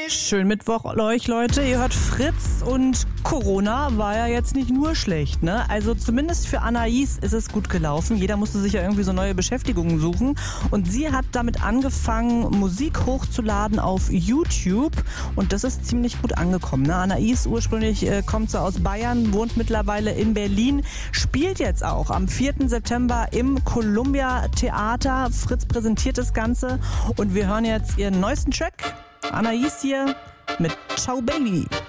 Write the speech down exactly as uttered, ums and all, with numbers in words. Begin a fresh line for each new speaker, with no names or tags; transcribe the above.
Schönen Mittwoch euch, Leute. Ihr hört Fritz und Corona war ja jetzt nicht nur schlecht, ne? Also zumindest für Anais ist es gut gelaufen. Jeder musste sich ja irgendwie so neue Beschäftigungen suchen. Und sie hat damit angefangen, Musik hochzuladen auf YouTube. Und das ist ziemlich gut angekommen, ne? Anais ursprünglich äh, kommt so aus Bayern, wohnt mittlerweile in Berlin, spielt jetzt auch am vierten September im Columbia Theater. Fritz präsentiert das Ganze und wir hören jetzt ihren neuesten Track. Anais hier mit Ciao Baby.